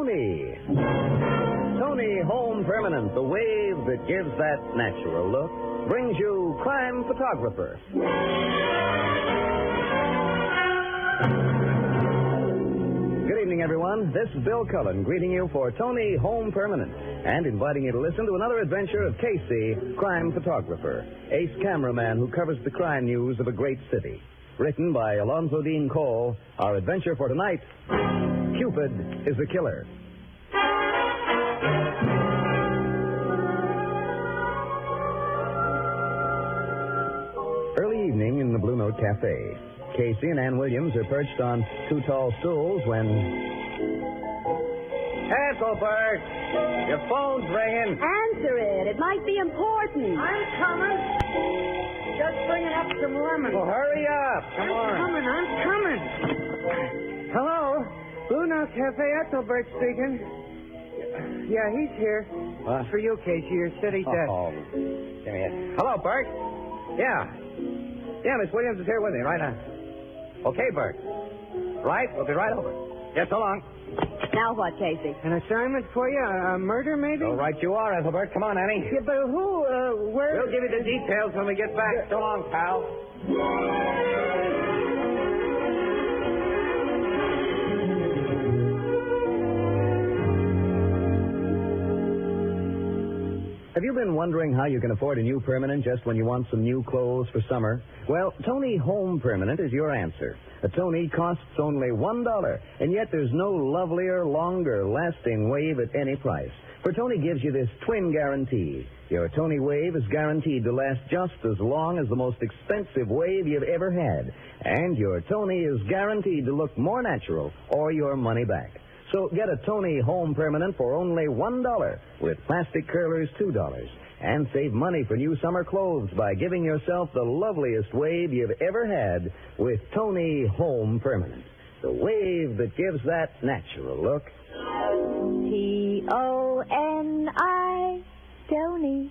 Tony. Tony Home Permanent, the wave that gives that natural look, brings you Crime Photographer. Good evening, everyone. This is Bill Cullen greeting you for Tony Home Permanent and inviting you to listen to another adventure of Casey, Crime Photographer, ace cameraman who covers the crime news of a great city. Written by Alonzo Dean Cole, our adventure for tonight, Cupid is the Killer. Early evening in the Blue Note Cafe. Casey and Ann Williams are perched on two tall stools when... Hasselberg, your phone's ringing. Answer it. It might be important. I'm coming. Just bringing up some lemons. Well, hurry up. Come on. I'm coming. Hello? Blue Note Cafe, Ethelbert speaking. Yeah, he's here. What? For you, Casey, your city desk. Oh, give me a... Hello, Bert. Yeah, Miss Williams is here with me right now. Okay, Bert. Right, we'll be right over. Yes, so long. Now what, Casey? An assignment for you? A murder, maybe? So right you are, Ethelbert. Come on, Annie. Yeah, but who, where... We'll give you the details when we get back. So long, pal. Have you been wondering how you can afford a new permanent just when you want some new clothes for summer? Well, Tony Home Permanent is your answer. A Tony costs only $1, and yet there's no lovelier, longer, lasting wave at any price. For Tony gives you this twin guarantee. Your Tony wave is guaranteed to last just as long as the most expensive wave you've ever had. And your Tony is guaranteed to look more natural or your money back. So get a Tony Home Permanent for only $1 with plastic curlers $2. And save money for new summer clothes by giving yourself the loveliest wave you've ever had with Tony Home Permanent. The wave that gives that natural look. T-O-N-I, Tony.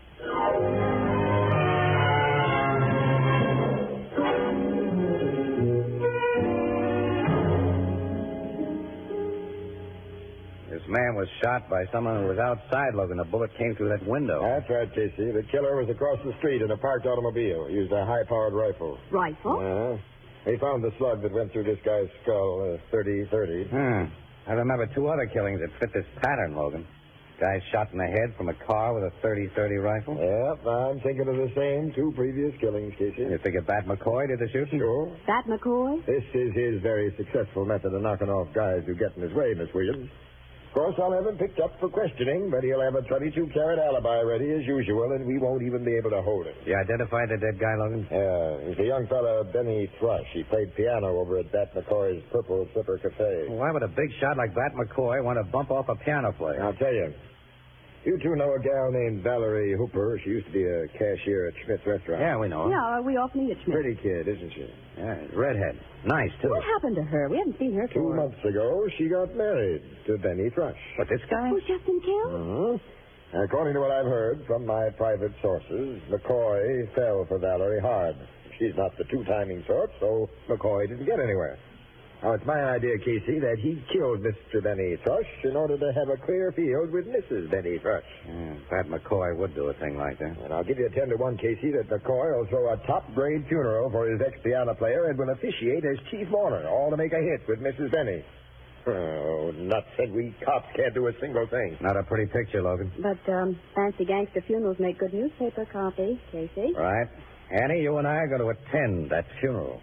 This man was shot by someone who was outside, Logan. The bullet came through that window. That's right, Casey. The killer was across the street in a parked automobile. He used a high-powered rifle. Rifle? He found the slug that went through this guy's skull, 30-30. I remember two other killings that fit this pattern, Logan. Guy shot in the head from a car with a 30-30 rifle. Yep, I'm thinking of the same two previous killings, Casey. You figure Bat McCoy did the shooting? Sure. Bat McCoy? This is his very successful method of knocking off guys who get in his way, Miss Williams. Of course, I'll have him picked up for questioning, but he'll have a 22-carat alibi ready as usual, and we won't even be able to hold him. You identified the dead guy, Logan? Yeah, he's a young fellow, Benny Thrush. He played piano over at Bat McCoy's Purple Slipper Cafe. Well, why would a big shot like Bat McCoy want to bump off a piano player? I'll tell you. You two know a gal named Valerie Hooper. She used to be a cashier at Schmidt's restaurant. Yeah, we know her. Yeah, we often eat at Schmidt. Pretty kid, isn't she? Yeah, redhead. Nice, too. What happened to her? We haven't seen her 2 for... months ago, she got married to Benny Thrush. But this guy? Who's just been killed? Mm-hmm. According to what I've heard from my private sources, McCoy fell for Valerie hard. She's not the two-timing sort, so McCoy didn't get anywhere. Now, it's my idea, Casey, that he killed Mr. Benny Thrush in order to have a clear field with Mrs. Benny Thrush. Yeah, Pat McCoy would do a thing like that. And I'll give you a 10-to-1, Casey, that McCoy will throw a top-grade funeral for his ex-piano player and will officiate as chief mourner, all to make a hit with Mrs. Benny. Oh, nuts, and we cops can't do a single thing. Not a pretty picture, Logan. But, fancy gangster funerals make good newspaper copy, Casey. Right. Annie, you and I are going to attend that funeral.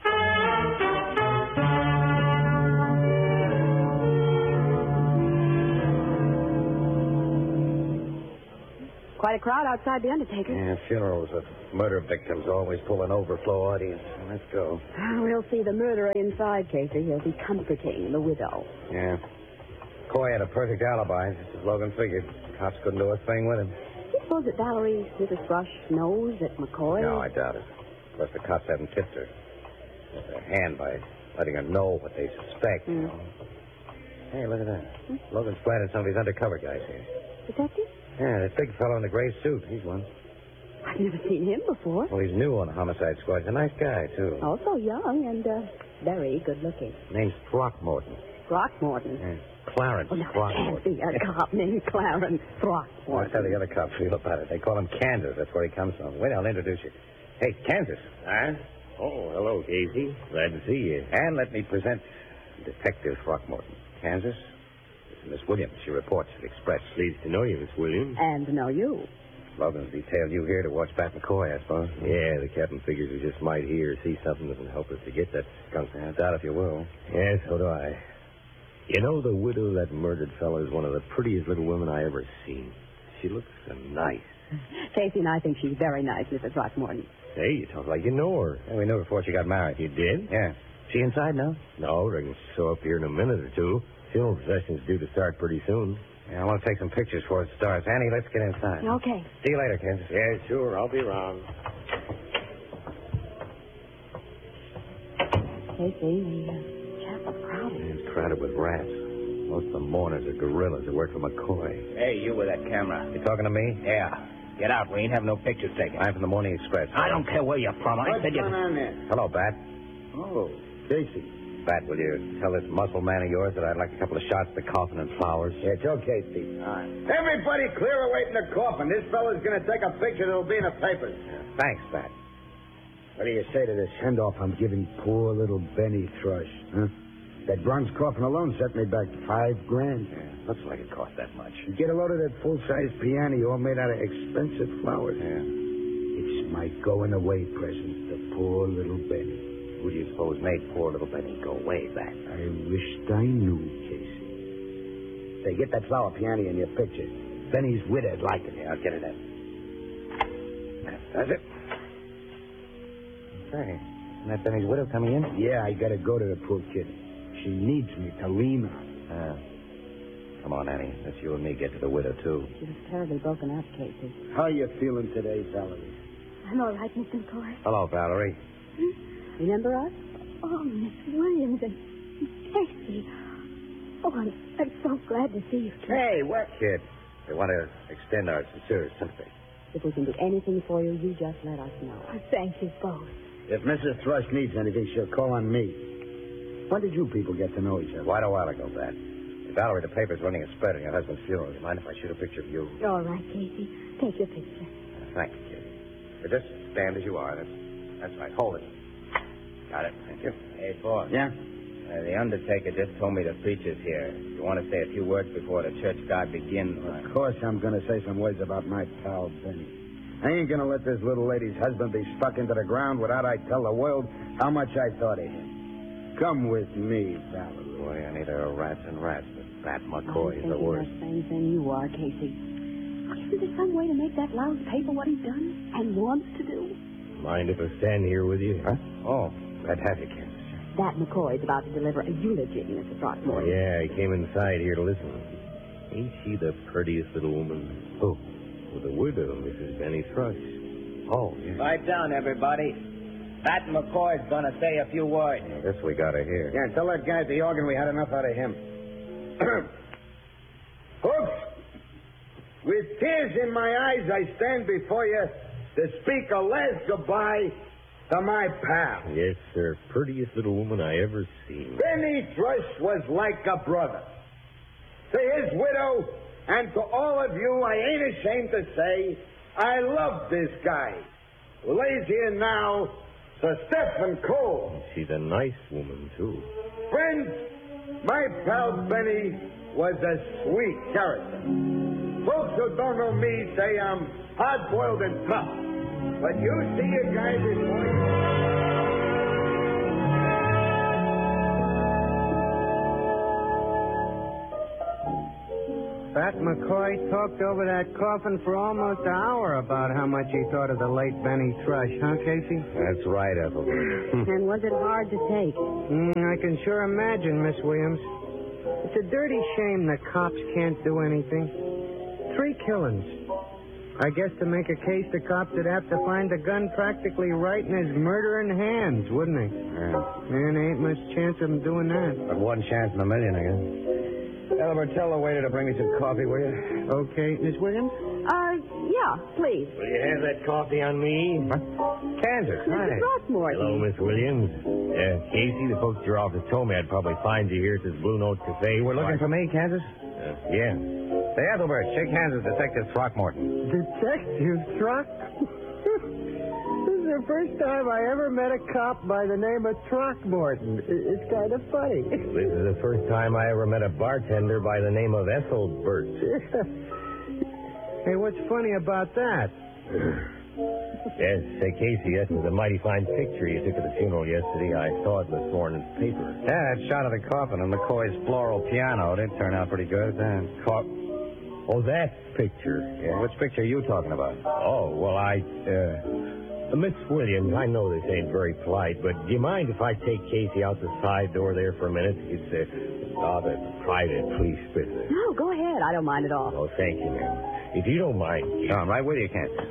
Quite a crowd outside the undertaker. Yeah, funerals of murder victims always pull an overflow audience. Let's go. We'll see the murderer inside, Casey. He'll be comforting the widow. Yeah. Coy had a perfect alibi, just as Logan figured. Cops couldn't do a thing with him. Do you suppose that Valerie Mrs. Thrush knows that McCoy... No, I doubt it. Plus, the cops haven't tipped her. Their hand by letting her know what they suspect, you know. Hey, look at that. Logan's planted some of these undercover guys here. Detective? Yeah, that big fellow in the gray suit. He's one. I've never seen him before. Well, he's new on the homicide squad. He's a nice guy, too. Also young and very good looking. Name's Throckmorton. Throckmorton. Clarence Oh, no, Throckmorton. can't be a cop named Clarence Well, that's Throckmorton. how the other cops feel about it. They call him Kansas. That's where he comes from. Wait, I'll introduce you. Hey, Kansas. Huh? Oh, hello, Casey. Glad to see you. And let me present Detective Throckmorton. Kansas, this is Miss Williams. She reports at Express. Pleased to know you, Miss Williams. And to know you. Logan's detailed you here to watch Bat McCoy, I suppose. Yeah, the captain figures we just might hear or see something that will help us to get that skunk. I doubt if you will. Yes, so do I. You know, the widow of that murdered fellow is one of the prettiest little women I ever seen. She looks so nice. Casey and I think she's very nice, Mrs. Throckmorton. Hey, you talk like you know her. Yeah, we knew before she got married. You did? Yeah. She inside now? No, they can show up here in a minute or two. Funeral procession's due to start pretty soon. Yeah, I want to take some pictures for it starts. Annie, let's get inside. Okay. See you later, Kansas. Yeah, sure. I'll be around. Casey, the chapel's crowded. It's crowded with rats. Most of the mourners are gorillas that work for McCoy. Hey, you with that camera. You talking to me? Yeah. Get out. We ain't having no pictures taken. I'm from the Morning Express. I don't care where you're from. I said you... on there? Hello, Bat. Oh, Casey. Bat, will you tell this muscle man of yours that I'd like a couple of shots of the coffin and flowers? Yeah, it's okay, Steve. Everybody clear away from the coffin. This fellow's going to take a picture that'll be in the papers. Thanks, Bat. What do you say to this handoff I'm giving poor little Benny Thrush, huh? That bronze coffin alone set me back $5,000. Yeah, looks like it cost that much. You get a load of that full-size piano all made out of expensive flowers. Yeah. It's my going-away present to poor little Benny. Who do you suppose made poor little Benny go way back? I wished I knew, Casey. Say, get that flower piano in your picture. Benny's widow'd like it. Yeah, I'll get it in. That's it. Say, isn't that Benny's widow coming in? Yeah, I gotta go to the poor kid. She needs me to lean on. Come on, Annie. Let's you and me get to the widow, too. She was terribly broken up, Casey. How you feeling today, Valerie? I'm all right, Mr. McCoy. Hello, Valerie. Remember us? Oh, Miss Williams and Casey. Oh, I'm so glad to see you. Hey, what? Kid, we want to extend our sincerest sympathy. If we can do anything for you, you just let us know. Oh, thank you both. If Mrs. Thrush needs anything, she'll call on me. When did you people get to know each other? Quite a while ago, Bat. Valerie, the paper's running a spread on your husband's funeral. Do you mind if I shoot a picture of you? All right, Casey. Take your picture. Thank you, kid. But just stand as you are. That's right. Hold it. Got it. Thank you. Hey, boss. Yeah? The undertaker just told me the preacher's here. You want to say a few words before the church guard begins? Of course I'm going to say some words about my pal, Benny. I ain't going to let this little lady's husband be stuck into the ground without I tell the world how much I thought of him. Come with me, Valerie. Boy, Annie, there are rats and rats, but Bat I'm McCoy is thinking the worst. the same thing you are, Casey. Isn't there some way to make that loud paper what he's done and wants to do? Mind if I stand here with you? Huh? Oh, glad to have you, Kansas. That McCoy's about to deliver a eulogy, Mrs. Oh, Throckmorton. yeah, I came inside here to listen. Ain't she the prettiest little woman? Who? Well, the widow, Mrs. Benny Thrush. Oh, yeah. Pipe down, everybody. Pat McCoy's going to say a few words. This we got to hear. Yeah, tell that guy at the organ we had enough out of him. Folks, with tears in my eyes, I stand before you to speak a last goodbye to my pal. Yes, sir. Prettiest little woman I ever seen. Benny Thrush was like a brother. To his widow and to all of you, I ain't ashamed to say I love this guy who lays here now, Sir Stephen Cole. She's a nice woman, too. Friends, my pal Benny was a sweet character. Folks who don't know me say I'm hard-boiled and tough. But you see a guy before you... Pat McCoy talked over that coffin for almost an hour about how much he thought of the late Benny Thrush, huh, Casey? That's right, Ethelbert. And was it hard to take? I can sure imagine, Miss Williams. It's a dirty shame the cops can't do anything. 3 killings. I guess to make a case, the cops would have to find the gun practically right in his murdering hands, wouldn't they? Yeah. Man, there ain't much chance of him doing that. But one chance in a million, I guess. Elmer, tell the waiter to bring me some coffee, will you? Okay, Miss Williams? Yeah, please. Will you have that coffee on me? Kansas, Mr. Throckmorton. Hello, Miss Williams. Casey, the folks at your office told me I'd probably find you here at this Blue Note Cafe. We're looking for me, Kansas? Yeah. Say, Ethelbert, shake hands with Detective Throckmorton. Detective Throck? This is the first time I ever met a cop by the name of Throckmorton. It's kind of funny. This is the first time I ever met a bartender by the name of Ethelbert. Hey, what's funny about that? Yes, say, Casey, that was a mighty fine picture you took at the funeral yesterday. I saw it in this morning's paper. Yeah, that shot of the coffin on McCoy's floral piano. It did turn out pretty good. Oh, that picture. Yeah. Which picture are you talking about? Oh, well, Miss Williams, I know this ain't very polite, but do you mind if I take Casey out the side door there for a minute? It's a private police business. No, go ahead. I don't mind at all. Oh, thank you, ma'am. If you don't mind. No, I'm right with you, Kansas.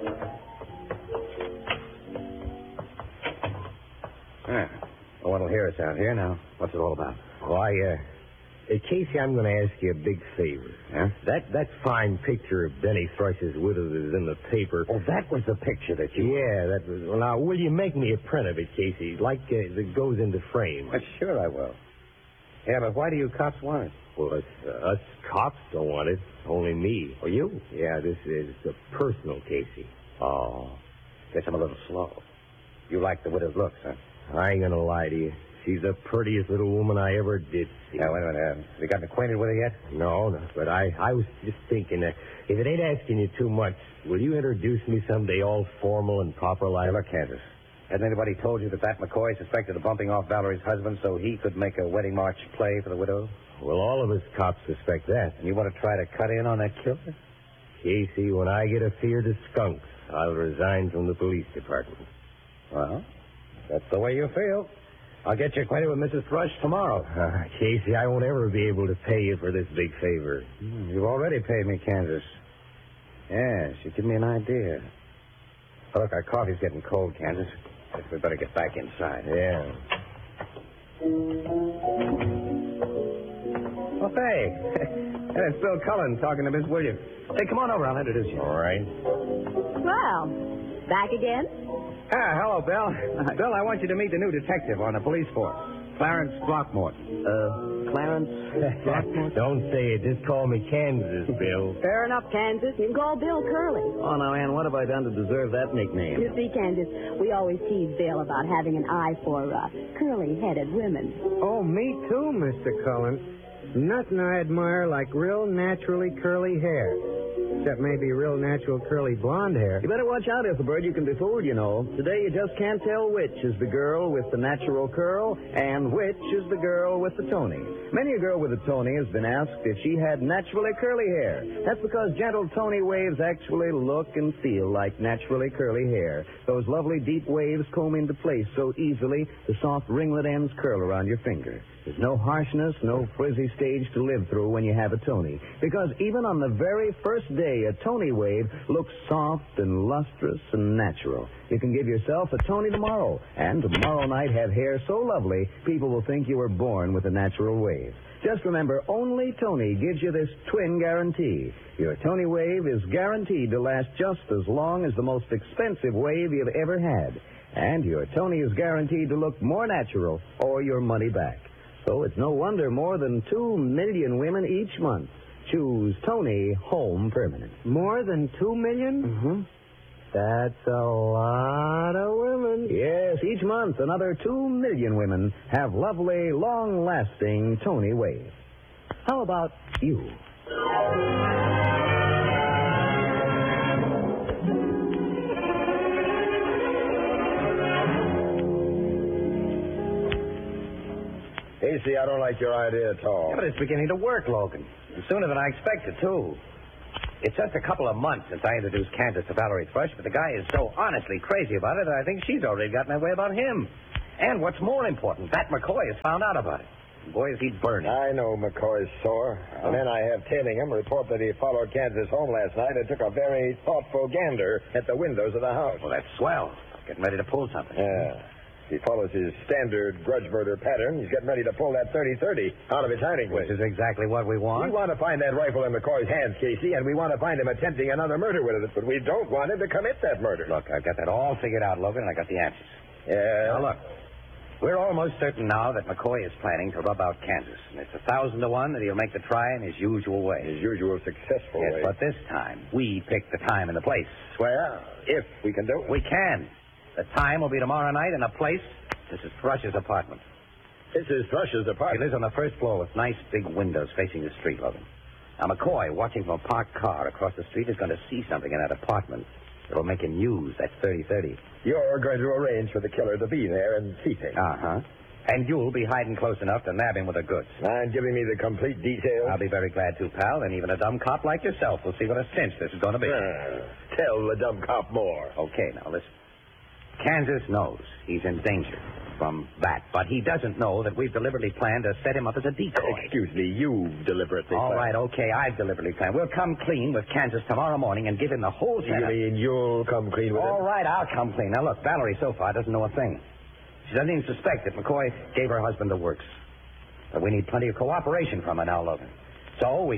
Well, what'll hear us out here now? What's it all about? Why, Casey, I'm going to ask you a big favor. Yeah? That fine picture of Benny Thrush's widow that is in the paper. Oh, that was the picture that you... Yeah, that was... Well, now, will you make me a print of it, Casey? Like that goes into frame. Well, sure I will. Yeah, but why do you cops want it? Well, us cops don't want it. Only me. Oh, you? Yeah, this is a personal, Casey. Oh. Guess I'm a little slow. You like the widow's looks, huh? I ain't going to lie to you. She's the prettiest little woman I ever did see. Yeah, wait a minute. Have you gotten acquainted with her yet? No, but I was just thinking that if it ain't asking you too much, will you introduce me someday all formal and proper like? Hey, look, Kansas. Hasn't anybody told you that McCoy suspected of bumping off Valerie's husband so he could make a wedding march play for the widow? Well, all of us cops suspect that. And you want to try to cut in on that killer? Casey, when I get afeard of skunks, I'll resign from the police department. Well, that's the way you feel. I'll get you acquainted with Mrs. Thrush tomorrow. Casey, I won't ever be able to pay you for this big favor. You've already paid me, Kansas. Yes, you give me an idea. Oh, look, our coffee's getting cold, Kansas. Guess we better get back inside. Yeah. Oh, hey. That is Bill Cullen talking to Miss Williams. Hey, come on over. I'll introduce you. All right. Well, back again? Hello, Bill. Bill, I want you to meet the new detective on the police force, Clarence Throckmorton. Clarence Throckmorton? Don't say it. Just call me Kansas, Bill. Fair enough, Kansas. You can call Bill Curly. Oh, now, Ann, what have I done to deserve that nickname? You see, Kansas, we always tease Bill about having an eye for curly-headed women. Oh, me too, Mr. Cullen. Nothing I admire like real naturally curly hair. Except maybe real natural curly blonde hair. You better watch out, Ethelbert. You can be fooled, you know. Today you just can't tell which is the girl with the natural curl and which is the girl with the Tony. Many a girl with a Tony has been asked if she had naturally curly hair. That's because gentle Tony waves actually look and feel like naturally curly hair. Those lovely deep waves comb into place so easily the soft ringlet ends curl around your finger. There's no harshness, no frizzy stage to live through when you have a Tony. Because even on the very first day, a Tony wave looks soft and lustrous and natural. You can give yourself a Tony tomorrow, and tomorrow night have hair so lovely, people will think you were born with a natural wave. Just remember, only Tony gives you this twin guarantee. Your Tony wave is guaranteed to last just as long as the most expensive wave you've ever had. And your Tony is guaranteed to look more natural or your money back. So it's no wonder more than 2 million women each month choose Tony Home Permanent. More than 2 million? Mm-hmm. That's a lot of women. Yes, each month another 2 million women have lovely, long-lasting Tony Wave. How about you? Casey, I don't like your idea at all. Yeah, but it's beginning to work, Logan. And sooner than I expected, too. It's just a couple of months since I introduced Kansas to Valerie Thrush, but the guy is so honestly crazy about it that I think she's already gotten her way about him. And what's more important, that McCoy has found out about it. Boy, is he burning. I know McCoy's sore. The men I have tailing him report that he followed Kansas home last night and took a very thoughtful gander at the windows of the house. Well, that's swell. Getting ready to pull something. Yeah. He follows his standard grudge murder pattern. He's getting ready to pull that 30-30 out of his hiding place. Which is exactly what we want. We want to find that rifle in McCoy's hands, Casey, and we want to find him attempting another murder with it, but we don't want him to commit that murder. Look, I've got that all figured out, Logan, and I got the answers. Yeah. Now, look. We're almost certain now that McCoy is planning to rub out Kansas. And it's 1,000 to 1 that he'll make the try in his usual way. His usual successful Yes, way. but this time, we pick the time and the place. Well, if we can do it. We can. The time will be tomorrow night, and the place, this is Thrush's apartment. This is Thrush's He apartment. lives on the first floor with nice big windows facing the street, Logan. Now, McCoy, watching from a parked car across the street, is going to see something in that apartment that'll make him use that 30-30. You're going to arrange for the killer to be there and see things. Uh-huh. And you'll be hiding close enough to nab him with the goods. And giving me the complete details. I'll be very glad to, pal, and even a dumb cop like yourself will see what a cinch this is going to be. Tell the dumb cop more. Okay, now listen. Kansas knows he's in danger from that, but he doesn't know that we've deliberately planned to set him up as a decoy. Excuse me, you deliberately All planned. right, okay, I've deliberately planned. We'll come clean with Kansas tomorrow morning and give him the whole You setup. mean you'll come clean with All him? right, I'll come clean. Now, look, Valerie so far doesn't know a thing. She doesn't even suspect that McCoy gave her husband the works. But we need plenty of cooperation from her now, Logan. So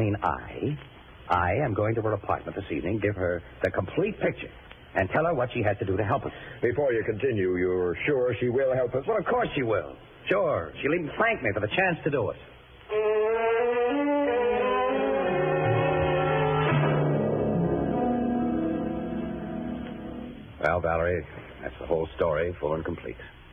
I am going to her apartment this evening, give her the complete picture, and tell her what she has to do to help us. Before you continue, you're sure she will help us? Well, of course she will. Sure. She'll even thank me for the chance to do it. Well, Valerie, that's the whole story, full and complete.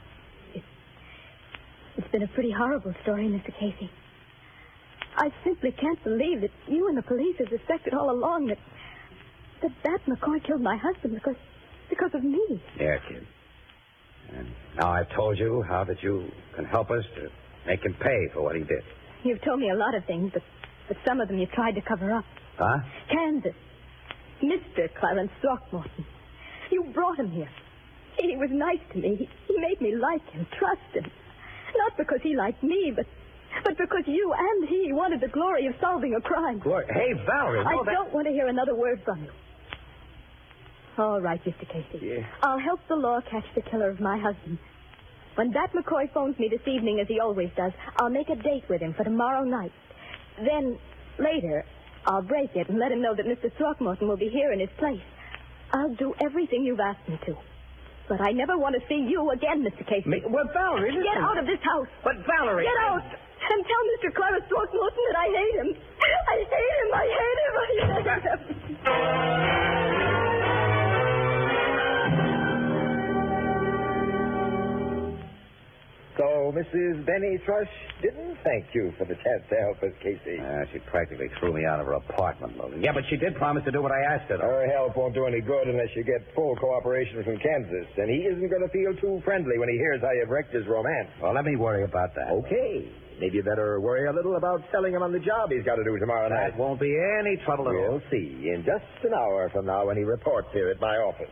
It's been a pretty horrible story, Mr. Casey. I simply can't believe that you and the police have suspected all along that McCoy killed my husband because of me. Yeah, kid. And now I've told you how that you can help us to make him pay for what he did. You've told me a lot of things, but some of them you tried to cover up. Huh? Kansas. Mr. Clarence Throckmorton. You brought him here. He was nice to me. He made me like him, trust him. Not because he liked me, but because you and he wanted the glory of solving a crime. Glory. Hey, Valerie. I don't want to hear another word from you. All right, Mr. Casey. Yeah. I'll help the law catch the killer of my husband. When that McCoy phones me this evening, as he always does, I'll make a date with him for tomorrow night. Then, later, I'll break it and let him know that Mr. Throckmorton will be here in his place. I'll do everything you've asked me to. But I never want to see you again, Mr. Casey. Well, Valerie, listen. Get out of this house. But, Valerie... Get out. And tell Mr. Clarence Throckmorton that I hate him. I hate him. I hate him. I hate him. So Mrs. Benny Thrush didn't thank you for the chance to help us, Casey. She practically threw me out of her apartment, Logan. Yeah, but she did promise to do what I asked her. Her help won't do any good unless you get full cooperation from Kansas. And he isn't going to feel too friendly when he hears how you've wrecked his romance. Well, let me worry about that. Okay. Maybe you better worry a little about selling him on the job he's got to do tomorrow night. That won't be any trouble at all. We'll see in just an hour from now when he reports here at my office.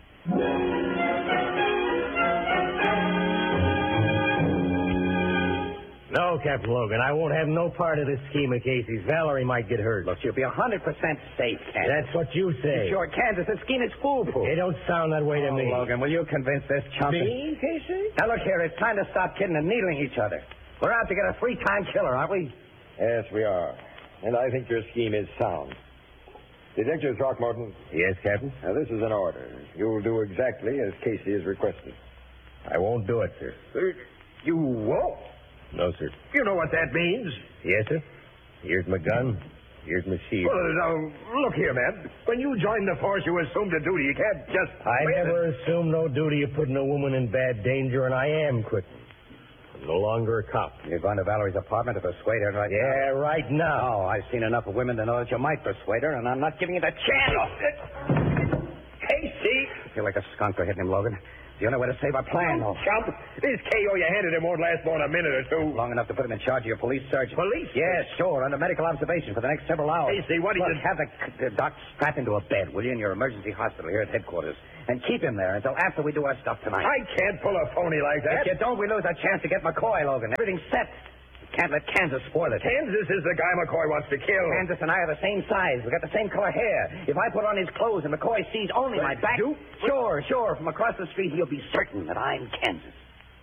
No, Captain Logan, I won't have no part of this scheme of Casey's. Valerie might get hurt. Look, you'll be 100% safe, Kansas. That's what you say. Sure, Kansas, this scheme is foolproof. It don't sound that way to me. Logan, will you convince this chump? Me, Casey? Now, look here, it's time to stop kidding and needling each other. We're out to get a three-time killer, aren't we? Yes, we are. And I think your scheme is sound. Detective Throckmorton. Yes, Captain? Now, this is an order. You'll do exactly as Casey has requested. I won't do it, sir. You won't? No, sir. You know what that means? Yes, sir. Here's my gun. Here's my shield. Well, now, look here, man. When you join the force, you assumed a duty. You can't just... I never assumed no duty of putting a woman in bad danger, and I am quitting. I'm no longer a cop. You're going to Valerie's apartment to persuade her right now? Yeah, right now. Oh, I've seen enough of women to know that you might persuade her, and I'm not giving you the chance. Casey! I feel like a skunk for hitting him, Logan. It's the only way to save our plan, though. Chump, this KO you handed him won't last more than a minute or two. Long enough to put him in charge of your police search. Police? Yes, sure, under medical observation for the next several hours. Casey, what do Look, you... have the doc strap into a bed, will you, in your emergency hospital here at headquarters, and keep him there until after we do our stuff tonight. I can't pull a phony like that. If you don't, we lose our chance to get McCoy, Logan. Everything's set. Can't let Kansas spoil it. Kansas is the guy McCoy wants to kill. Kansas and I are the same size. We got the same color hair. If I put on his clothes and McCoy sees only my back... You? Sure. From across the street, he'll be certain that I'm Kansas.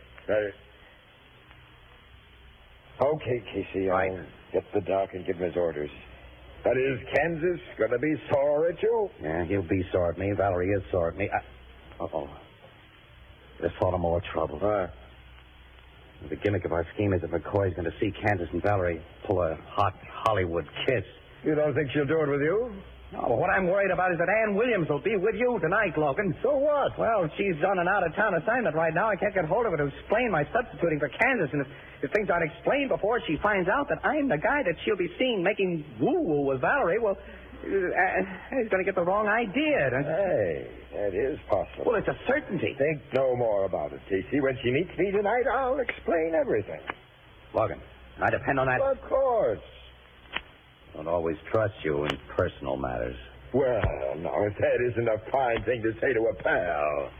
Okay, Casey, Right. I'll get the doc and give him his orders. That is, Kansas going to be sore at you? Yeah, he'll be sore at me. Valerie is sore at me. Uh-oh. Just thought of more trouble. The gimmick of our scheme is that McCoy's going to see Kansas and Valerie pull a hot Hollywood kiss. You don't think she'll do it with you? No, but what I'm worried about is that Ann Williams will be with you tonight, Logan. So what? Well, she's on an out-of-town assignment right now. I can't get hold of her to explain my substituting for Kansas. And if things aren't explained before she finds out that I'm the guy that she'll be seeing making woo-woo with Valerie, well, he's going to get the wrong idea. Hey, that is possible. Well, it's a certainty. Think no more about it, Casey. When she meets me tonight, I'll explain everything. Logan, I depend on that. Of course. Don't always trust you in personal matters. Well, now, if that isn't a fine thing to say to a pal.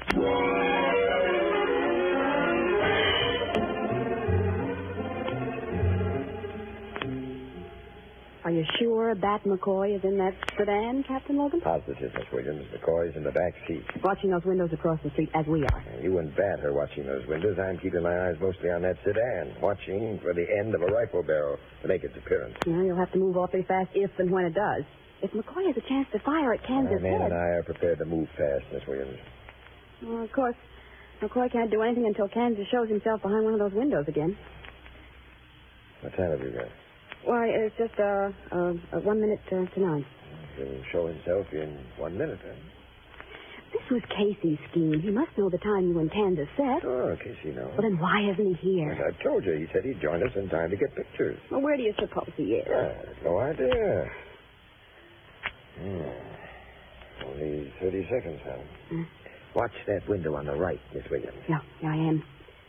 Are you sure Bat McCoy is in that sedan, Captain Logan? Positive, Miss Williams. McCoy's in the back seat. Watching those windows across the street as we are. You and Bat are watching those windows. I'm keeping my eyes mostly on that sedan, watching for the end of a rifle barrel to make its appearance. Well, you'll have to move awfully fast if and when it does. If McCoy has a chance to fire at Kansas My man head... and I are prepared to move fast, Miss Williams. Well, of course, McCoy can't do anything until Kansas shows himself behind one of those windows again. What time have you got? Why, it's just 1 minute to 9. He'll show himself in 1 minute, then. This was Casey's scheme. He must know the time you and Kansas set. Oh, Casey knows. Well, then why isn't he here? As I've told you, he said he'd join us in time to get pictures. Well, where do you suppose he is? No idea. Only 30 seconds, huh? Watch that window on the right, Miss Williams. Yeah, I am.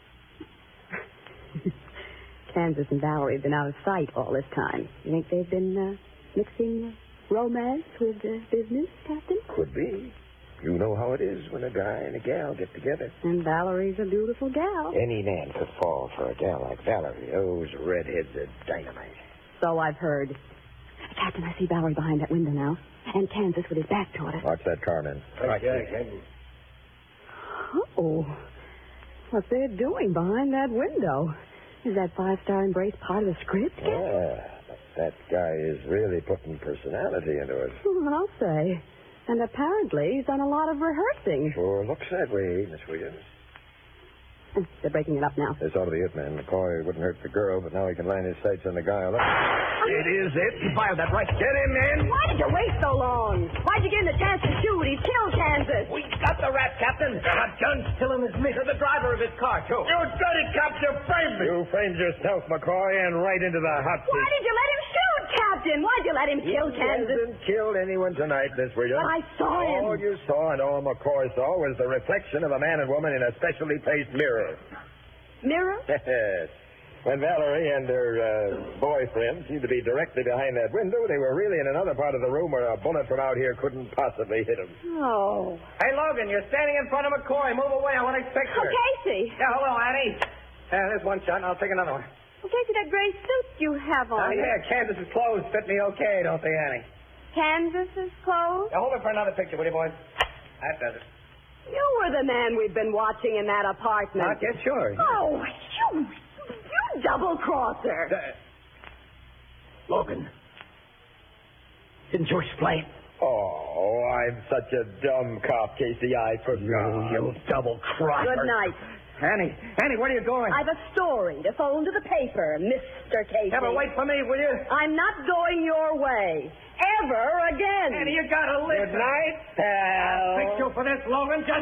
Kansas and Valerie have been out of sight all this time. You think they've been mixing romance with business, Captain? Could be. You know how it is when a guy and a gal get together. And Valerie's a beautiful gal. Any man could fall for a gal like Valerie. Those redheads are dynamite. So I've heard. Captain, I see Valerie behind that window now. And Kansas with his back toward us. Watch that car, man. Right, Oh, what they're doing behind that window. Is that five-star embrace part of the script, Captain? Yeah, that guy is really putting personality into it. Well, I'll say. And apparently he's done a lot of rehearsing. Sure looks that way, Miss Williams. They're breaking it up now. This ought to be it, man. McCoy wouldn't hurt the girl, but now he can line his sights on the guy. It is it. He fired that right. Get him, man. Why did you wait so long? Why'd you give him the chance to shoot? He's killed Kansas. We got the rat, Captain. Got guns still in his mister, the driver of his car, too. You dirty cops, you framed me. You framed yourself, McCoy, and right into the hot seat. Why did you let him shoot, Captain? Why'd you let him kill Kansas? He hasn't killed anyone tonight, Miss Williams. But I saw him. All you saw and all McCoy saw was the reflection of a man and woman in a specially placed mirror. Mirror? Yes. When Valerie and her boyfriend seemed to be directly behind that window, they were really in another part of the room where a bullet from out here couldn't possibly hit them. Oh. Hey, Logan, you're standing in front of McCoy. Move away. I want to picture. Oh, Casey. Yeah, hello, Annie. There's one shot, and I'll take another one. Well, Casey, that gray suit you have on. Yeah, Kansas's clothes fit me okay, don't they, Annie? Kansas's clothes? Now, hold it for another picture, will you, boys? That does it. You were the man we've been watching in that apartment. Not yet, sure. Oh, you double-crosser. Logan, didn't you explain? Oh, I'm such a dumb cop, Casey. I forgot. You double-crosser. Good night. Annie, where are you going? I've a story to phone to the paper, Mr. Casey. Yeah, but wait for me, will you? I'm not going your way. Ever again. Annie, you gotta listen. Good night, pal. I'll fix you for this, Logan. Just